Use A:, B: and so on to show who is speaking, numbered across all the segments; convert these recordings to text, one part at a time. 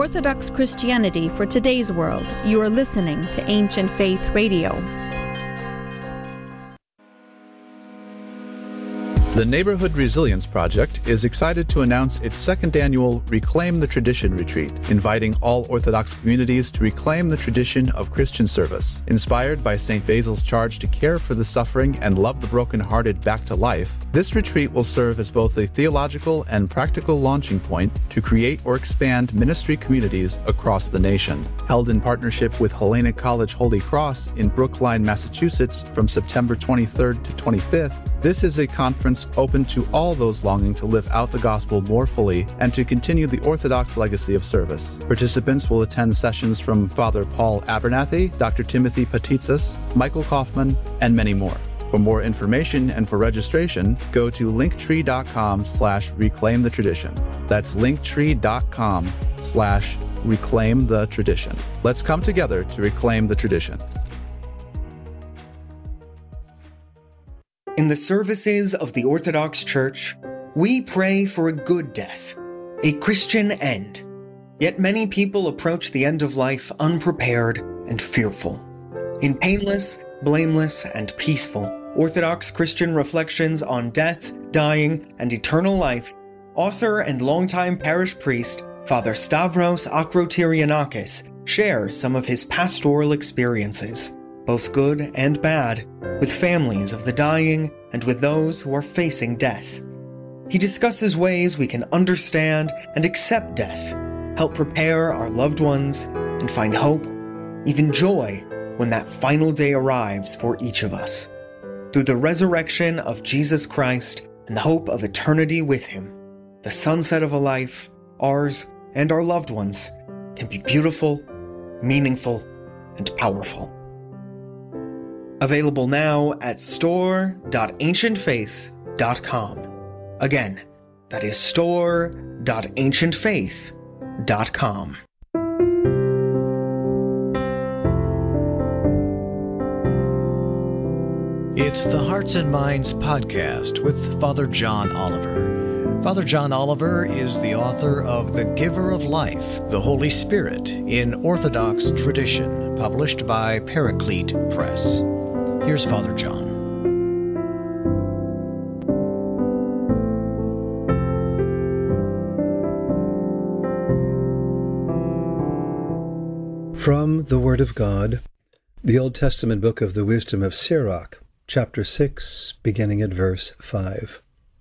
A: Orthodox Christianity for today's world. You are listening to Ancient Faith Radio.
B: The Neighborhood Resilience Project is excited to announce its second annual Reclaim the Tradition retreat, inviting all Orthodox communities to reclaim the tradition of Christian service. Inspired by St. Basil's charge to care for the suffering and love the brokenhearted back to life, this retreat will serve as both a theological and practical launching point to create or expand ministry communities across the nation. Held in partnership with Hellenic College Holy Cross in Brookline, Massachusetts from September 23rd to 25th, this is a conference open to all those longing to live out the gospel more fully and to continue the Orthodox legacy of service. Participants will attend sessions from Father Paul Abernathy, Dr. Timothy Patitsis, Michael Kaufman, and many more. For more information and for registration, go to linktree.com/reclaim the tradition. That's linktree.com/reclaim the tradition. Let's come together to reclaim the tradition.
C: In the services of the Orthodox Church, we pray for a good death, a Christian end. Yet many people approach the end of life unprepared and fearful. In painless, blameless, and peaceful Orthodox Christian reflections on death, dying, and eternal life, author and longtime parish priest Father Stavros Akrotyrianakis shares some of his pastoral experiences, both good and bad, with families of the dying and with those who are facing death. He discusses ways we can understand and accept death, help prepare our loved ones, and find hope, even joy, when that final day arrives for each of us. Through the resurrection of Jesus Christ and the hope of eternity with Him, the sunset of a life, ours and our loved ones, can be beautiful, meaningful, and powerful. Available now at store.ancientfaith.com. Again, that is store.ancientfaith.com.
D: It's the Hearts and Minds podcast with Father John Oliver. Father John Oliver is the author of The Giver of Life, the Holy Spirit in Orthodox Tradition, published by Paraclete Press. Here's Father John.
E: From the Word of God, the Old Testament book of the Wisdom of Sirach, chapter 6, beginning at verse 5.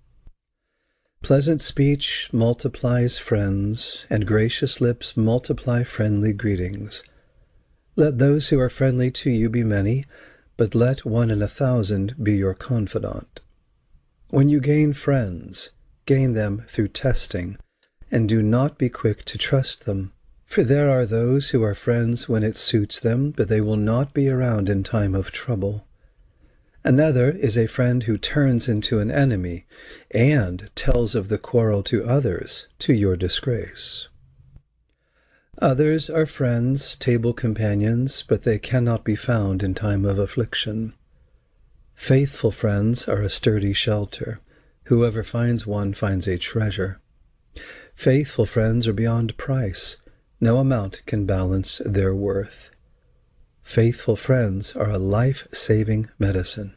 E: Pleasant speech multiplies friends, and gracious lips multiply friendly greetings. Let those who are friendly to you be many, but let 1 in 1,000 be your confidant. When you gain friends, gain them through testing, and do not be quick to trust them. For there are those who are friends when it suits them, but they will not be around in time of trouble. Another is a friend who turns into an enemy, and tells of the quarrel to others, to your disgrace. Others are friends, table companions, but they cannot be found in time of affliction. Faithful friends are a sturdy shelter. Whoever finds one finds a treasure. Faithful friends are beyond price. No amount can balance their worth. Faithful friends are a life-saving medicine.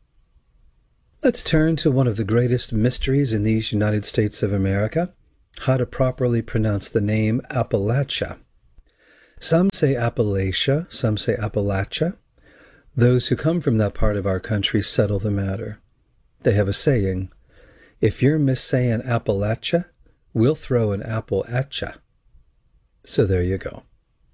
E: Let's turn to one of the greatest mysteries in these United States of America, how to properly pronounce the name Appalachia. Some say Appalachia, some say Appalachia. Those who come from that part of our country settle the matter. They have a saying, if you're missaying Appalachia, we'll throw an apple at ya. So there you go.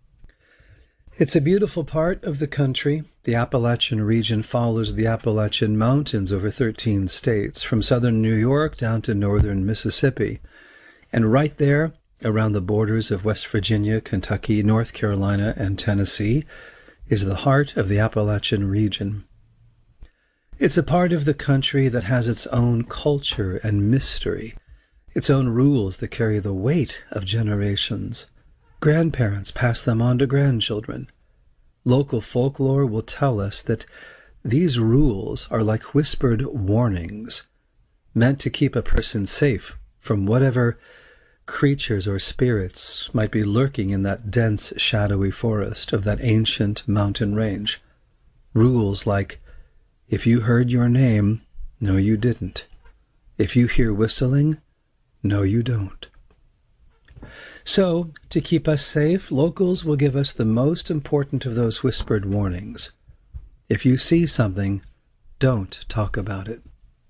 E: It's a beautiful part of the country. The Appalachian region follows the Appalachian Mountains over 13 states, from southern New York down to northern Mississippi. And right there, around the borders of West Virginia, Kentucky, North Carolina, and Tennessee, is the heart of the Appalachian region. It's a part of the country that has its own culture and mystery, its own rules that carry the weight of generations. Grandparents pass them on to grandchildren. Local folklore will tell us that these rules are like whispered warnings, meant to keep a person safe from whatever creatures or spirits might be lurking in that dense, shadowy forest of that ancient mountain range. Rules like, if you heard your name, no you didn't. If you hear whistling, no you don't. So, to keep us safe, locals will give us the most important of those whispered warnings. If you see something, don't talk about it.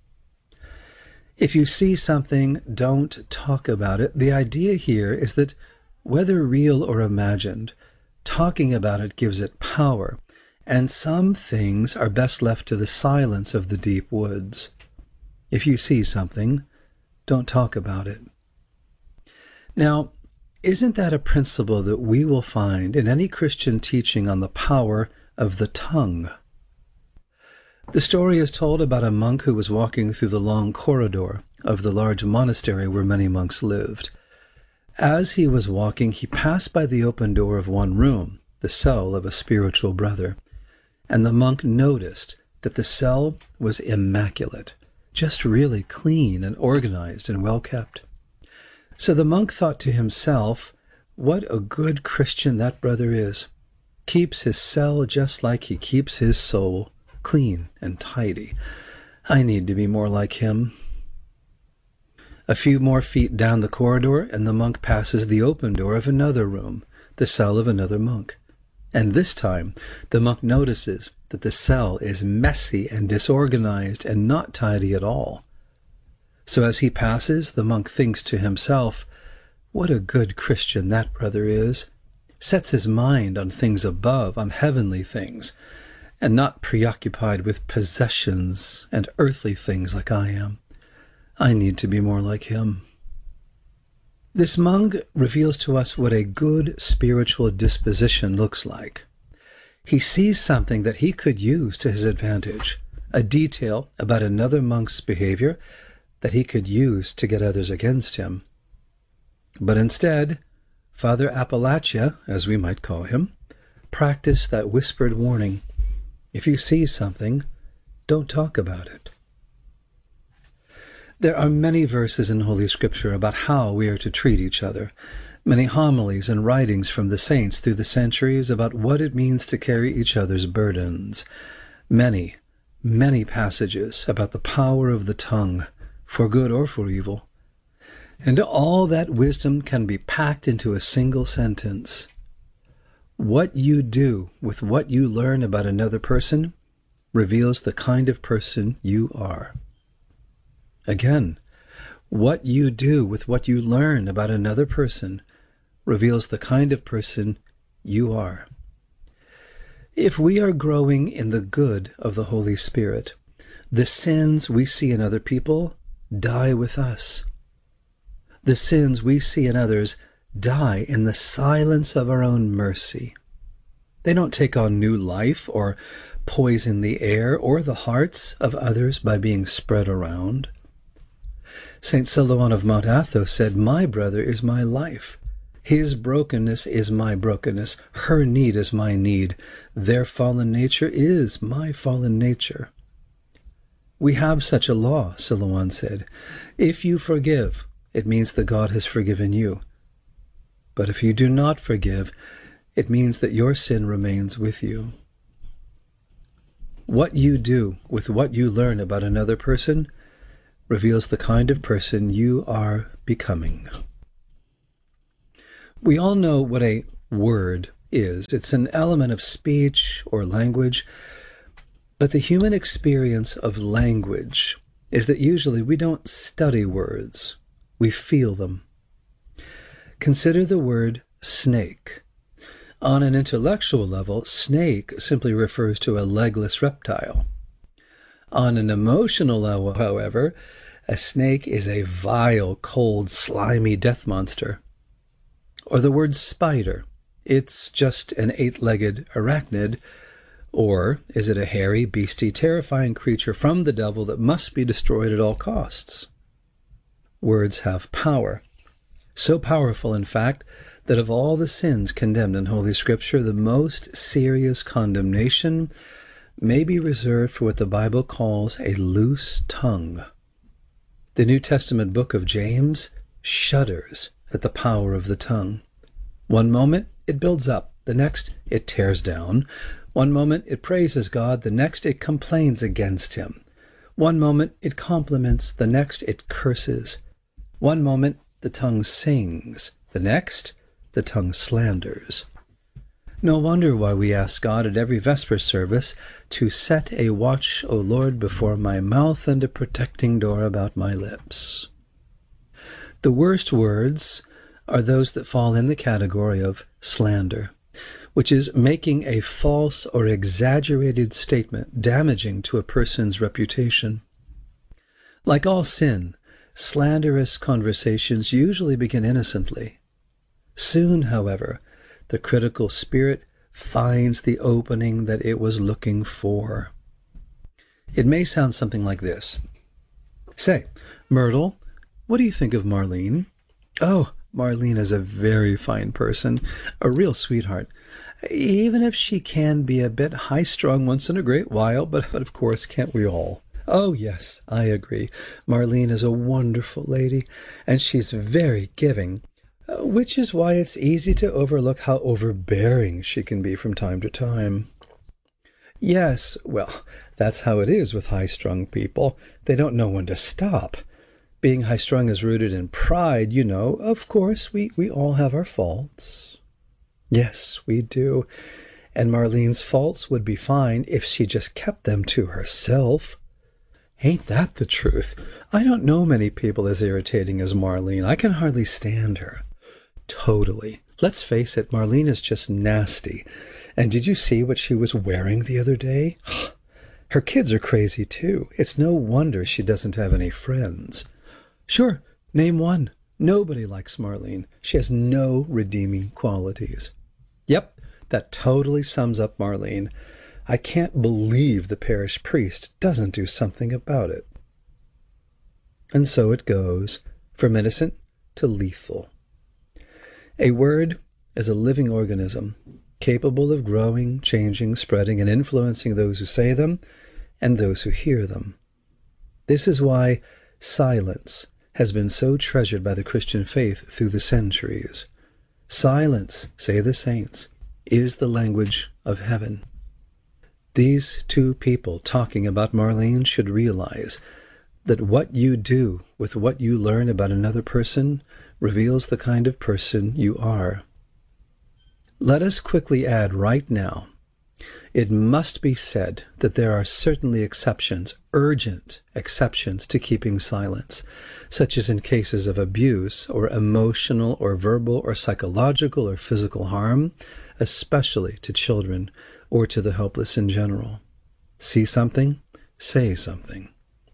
E: If you see something, don't talk about it. The idea here is that, whether real or imagined, talking about it gives it power, and some things are best left to the silence of the deep woods. If you see something, don't talk about it. Now, isn't that a principle that we will find in any Christian teaching on the power of the tongue? The story is told about a monk who was walking through the long corridor of the large monastery where many monks lived. As he was walking, he passed by the open door of one room, the cell of a spiritual brother, and the monk noticed that the cell was immaculate, just really clean and organized and well kept. So the monk thought to himself, what a good Christian that brother is. Keeps his cell just like he keeps his soul, clean and tidy. I need to be more like him. A few more feet down the corridor, and the monk passes the open door of another room, the cell of another monk. And this time, the monk notices that the cell is messy and disorganized and not tidy at all. So as he passes, the monk thinks to himself, what a good Christian that brother is. Sets his mind on things above, on heavenly things, and not preoccupied with possessions and earthly things like I am. I need to be more like him. This monk reveals to us what a good spiritual disposition looks like. He sees something that he could use to his advantage, a detail about another monk's behavior that he could use to get others against him. But instead, Father Appalachia, as we might call him, practiced that whispered warning. If you see something, don't talk about it. There are many verses in Holy Scripture about how we are to treat each other, many homilies and writings from the saints through the centuries about what it means to carry each other's burdens, many, many passages about the power of the tongue, for good or for evil. And all that wisdom can be packed into a single sentence. What you do with what you learn about another person reveals the kind of person you are. Again, what you do with what you learn about another person reveals the kind of person you are. If we are growing in the good of the Holy Spirit, the sins we see in other people die with us. The sins we see in others die in the silence of our own mercy. They don't take on new life or poison the air or the hearts of others by being spread around. St. Silouan of Mount Athos said, my brother is my life. His brokenness is my brokenness. Her need is my need. Their fallen nature is my fallen nature. We have such a law, Silouan said. If you forgive, it means that God has forgiven you. But if you do not forgive, it means that your sin remains with you. What you do with what you learn about another person reveals the kind of person you are becoming. We all know what a word is. It's an element of speech or language, but the human experience of language is that usually we don't study words, we feel them. Consider the word snake. On an intellectual level, snake simply refers to a legless reptile. On an emotional level, however, a snake is a vile, cold, slimy death monster. Or the word spider. It's just an 8-legged arachnid. Or is it a hairy, beastly, terrifying creature from the devil that must be destroyed at all costs? Words have power. So powerful, in fact, that of all the sins condemned in Holy Scripture, the most serious condemnation may be reserved for what the Bible calls a loose tongue. The New Testament book of James shudders at the power of the tongue. One moment it builds up, the next it tears down. One moment it praises God, the next it complains against him. One moment it compliments, the next it curses. One moment the tongue sings, the next the tongue slanders. No wonder why we ask God at every Vesper service to set a watch, O Lord, before my mouth and a protecting door about my lips. The worst words are those that fall in the category of slander, which is making a false or exaggerated statement damaging to a person's reputation. Like all sin, slanderous conversations usually begin innocently. Soon, however, the critical spirit finds the opening that it was looking for. It may sound something like this. Say, Myrtle, what do you think of Marlene? Oh, Marlene is a very fine person, a real sweetheart, even if she can be a bit high-strung once in a great while, but of course, can't we all? Oh, yes, I agree. Marlene is a wonderful lady, and she's very giving, which is why it's easy to overlook how overbearing she can be from time to time. Yes, well, that's how it is with high-strung people. They don't know when to stop. Being high-strung is rooted in pride, you know. Of course, we all have our faults. Yes, we do. And Marlene's faults would be fine if she just kept them to herself. Ain't that the truth? I don't know many people as irritating as Marlene. I can hardly stand her. Totally. Let's face it, Marlene is just nasty. And did you see what she was wearing the other day? Her kids are crazy too. It's no wonder she doesn't have any friends. Sure, name one. Nobody likes Marlene. She has no redeeming qualities. Yep, that totally sums up Marlene. I can't believe the parish priest doesn't do something about it. And so it goes, from innocent to lethal. A word is a living organism, capable of growing, changing, spreading, and influencing those who say them and those who hear them. This is why silence has been so treasured by the Christian faith through the centuries. Silence, say the saints, is the language of heaven. These two people talking about Marlene should realize that what you do with what you learn about another person reveals the kind of person you are. Let us quickly add right now, it must be said that there are certainly exceptions, urgent exceptions to keeping silence, such as in cases of abuse or emotional or verbal or psychological or physical harm, especially to children or to the helpless in general. See something? Say something.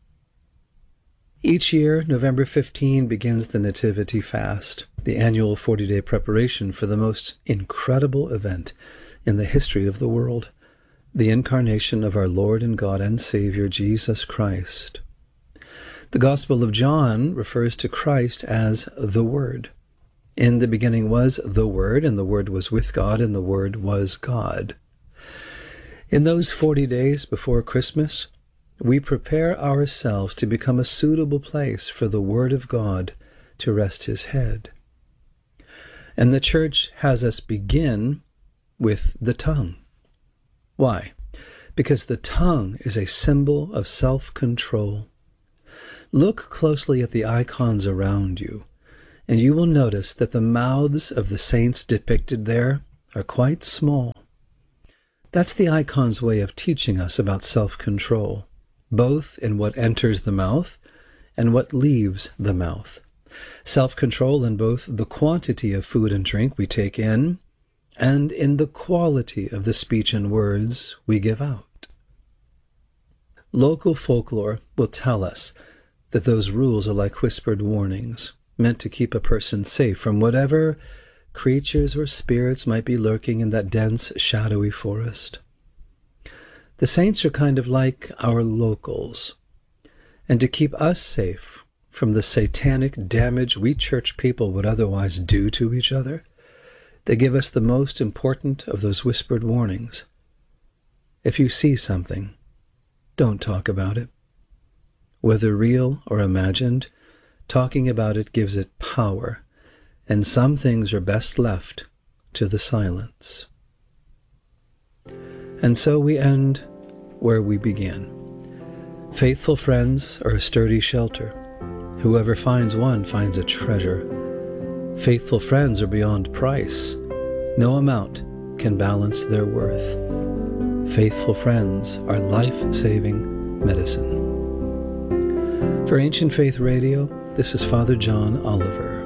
E: Each year, November 15 begins the Nativity Fast, the annual 40-day preparation for the most incredible event in the history of the world, the incarnation of our Lord and God and Savior, Jesus Christ. The Gospel of John refers to Christ as the Word. In the beginning was the Word, and the Word was with God, and the Word was God. In those 40 days before Christmas, we prepare ourselves to become a suitable place for the Word of God to rest his head. And the Church has us begin with the tongue. Why? Because the tongue is a symbol of self-control. Look closely at the icons around you, and you will notice that the mouths of the saints depicted there are quite small. That's the icon's way of teaching us about self-control, both in what enters the mouth and what leaves the mouth. Self-control in both the quantity of food and drink we take in and in the quality of the speech and words we give out. Local folklore will tell us that those rules are like whispered warnings, meant to keep a person safe from whatever creatures or spirits might be lurking in that dense, shadowy forest. The saints are kind of like our locals, and to keep us safe from the satanic damage we church people would otherwise do to each other, they give us the most important of those whispered warnings. If you see something, don't talk about it. Whether real or imagined, talking about it gives it power, and some things are best left to the silence. And so we end where we began. Faithful friends are a sturdy shelter. Whoever finds one finds a treasure. Faithful friends are beyond price. No amount can balance their worth. Faithful friends are life-saving medicine. For Ancient Faith Radio, this is Father John Oliver.